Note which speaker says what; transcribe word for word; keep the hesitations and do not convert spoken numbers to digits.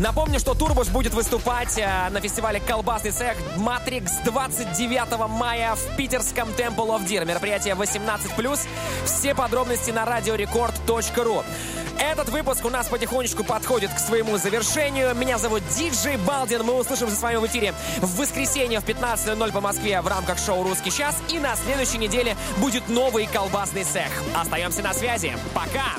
Speaker 1: Напомню, что Турбуш будет выступать э, на фестивале «Колбасный цех Матрикс» двадцать девятого мая в питерском Temple of Deer. Мероприятие восемнадцать плюс. Все подробности на радиорекорд точка ру. Этот выпуск у нас потихонечку подходит к своему завершению. Меня зовут Диджей Балдин. Мы услышимся с вами в эфире в воскресенье в пятнадцать ноль ноль по Москве в рамках шоу «Русский час». И на следующей неделе будет новый «Колбасный цех». Остаемся на связи. Пока!